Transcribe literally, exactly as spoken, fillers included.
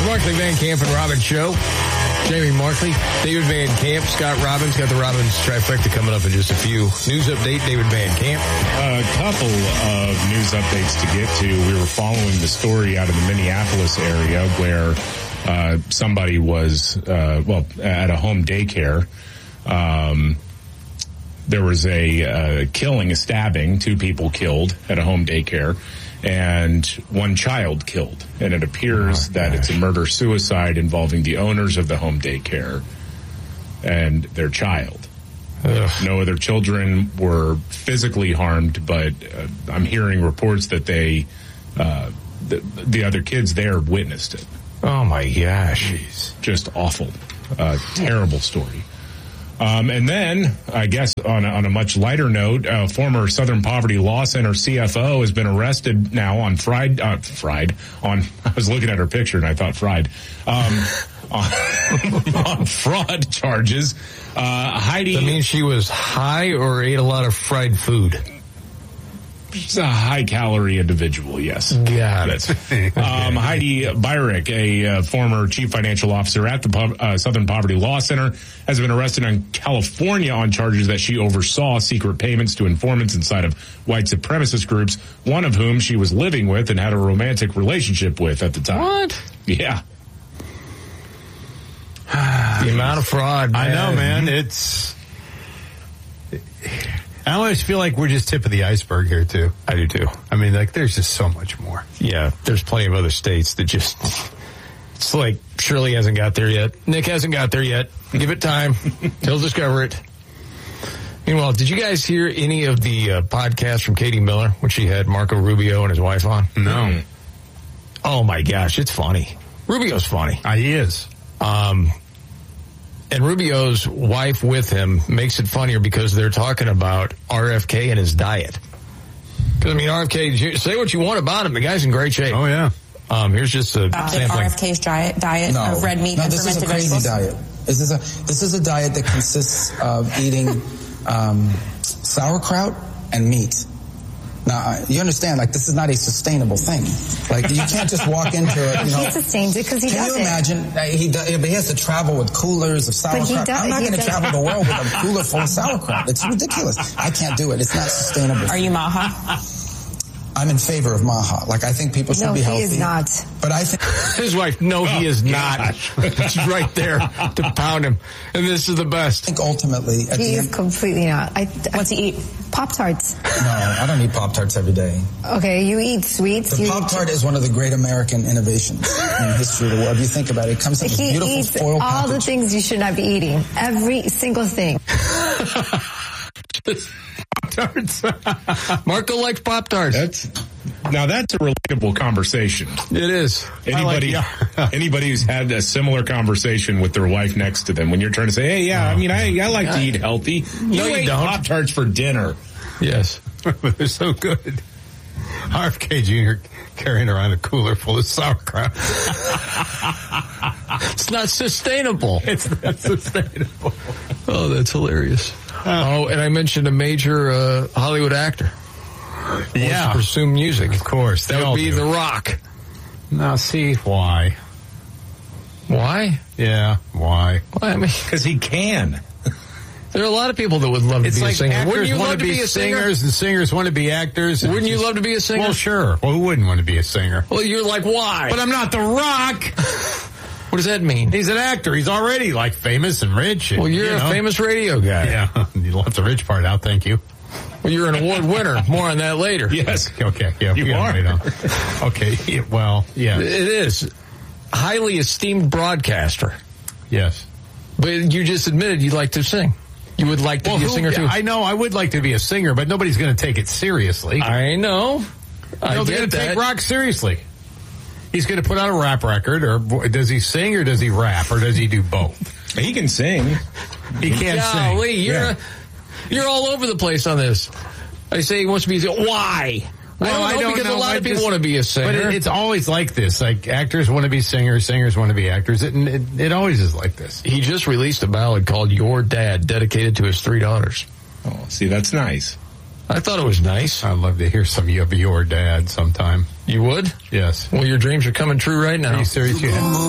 Markley, Van Camp, and Robbins Show. Jamie Markley, David Van Camp, Scott Robbins. Got the Robbins trifecta coming up in just a few. News update, David Van Camp. A couple of news updates to get to. We were following the story out of the Minneapolis area where uh, somebody was, uh, well, at a home daycare. Um, there was a uh, killing, a stabbing, two people killed at a home daycare, and one child killed. And it appears oh, that gosh. it's a murder-suicide involving the owners of the home daycare and their child. Ugh. No other children were physically harmed, but uh, I'm hearing reports that they, uh, the, the other kids there witnessed it. Oh, my gosh. Jeez. Just awful. Uh, terrible story. Um, and then, I guess, on a, on a much lighter note, uh, former Southern Poverty Law Center C F O has been arrested now on fried, uh, fried, on, I was looking at her picture and I thought fried, um, on, on fraud charges. Uh, Heidi. That means she was high or ate a lot of fried food? She's a high-calorie individual, yes. Got it. um, Heidi Byrick, a uh, former chief financial officer at the po- uh, Southern Poverty Law Center, has been arrested in California on charges that she oversaw secret payments to informants inside of white supremacist groups, one of whom she was living with and had a romantic relationship with at the time. What? Yeah. The amount of fraud, man. I know, man. It's... I always feel like we're just tip of the iceberg here, too. I do, too. I mean, like, there's just so much more. Yeah, there's plenty of other states that just... It's like Shirley hasn't got there yet. Nick hasn't got there yet. Give it time. He'll discover it. Meanwhile, did you guys hear any of the uh, podcasts from Katie Miller when she had Marco Rubio and his wife on? No. Oh, my gosh, it's funny. Rubio's funny. Uh, he is. Um... And Rubio's wife with him makes it funnier because they're talking about R F K and his diet. Because, I mean, R F K, say what you want about him. The guy's in great shape. Oh, yeah. Um, here's just a uh, sampling. R F K's diet, diet no. of red meat no, and this is a fermented crazy vegetables? diet. This is a, this is a diet that consists of eating um, sauerkraut and meat. Now, you understand, like, this is not a sustainable thing. Like, you can't just walk into it, you know. He sustains it because he Can does you imagine? Uh, he, does, he has to travel with coolers of sauerkraut. does, I'm not going to does. travel the world with a cooler full of sauerkraut. It's ridiculous. I can't do it. It's not sustainable. Are you Maha? I'm in favor of Maha. Like, I think people should no, be healthy. No, he is not. But I think... His wife, no, he is not. She's right there to pound him. And this is the best. I think ultimately... At He the is end, completely not. I, What's he eat? Pop-Tarts. no, I don't eat Pop-Tarts every day. Okay, you eat sweets. The you Pop-Tart eat... is one of the great American innovations in the history of the world. If you think about it, it comes in this He beautiful eats foil all package. the things you should not be eating. Every single thing. Pop-Tarts. Marco likes Pop-Tarts. That's... Now, that's a relatable conversation. It is. Anybody like, anybody who's had a similar conversation with their wife next to them when you're trying to say, hey, yeah, I mean, I, I like to eat healthy. No, you you ate don't. Pop-Tarts for dinner. Yes. They're so good. R F K Junior carrying around a cooler full of sauerkraut. It's not sustainable. It's not sustainable. Oh, that's hilarious. Oh, and I mentioned a major uh, Hollywood actor. Yeah. To pursue music. Of course. That would be do. The Rock. Now, see, why? Why? Yeah, why? Well, I mean, because he can. There are a lot of people that would love it's to be like a singer. Actors Wouldn't you want love to be, be a singer? singers, and singers want to be actors. Wouldn't you just, love to be a singer? Well, sure. Well, who wouldn't want to be a singer? Well, you're like, why? But I'm not The Rock. What does that mean? He's an actor. He's already, like, famous and rich. And, well, you're you a know. famous radio guy. Yeah, you left the rich part out. Thank you. Well, you're an award winner. More on that later. Yes. Okay. Yeah, you are. Wait on. Okay. Yeah, well, yeah. It is. Highly esteemed broadcaster. Yes. But you just admitted you'd like to sing. You would like to well, be a who, singer, too. I know. I would like to be a singer, but nobody's going to take it seriously. I know. I no, they're going get to that. take rock seriously. He's going to put out a rap record, or does he sing, or does he rap, or does he do both? He can sing. He can't Golly, sing. You're, Yeah. you're all over the place on this. I say he wants to be a singer. Why? Well, I don't know, I don't because know. a lot I of people just- want to be a singer. But it, it's always like this. Like, actors want to be singers, singers want to be actors. It, it, it always is like this. He just released a ballad called Your Dad, dedicated to his three daughters. Oh, see, that's nice. I thought it was nice. I'd love to hear some of your dad sometime. You would? Yes. Well, your dreams are coming true right now. Are you serious? You have?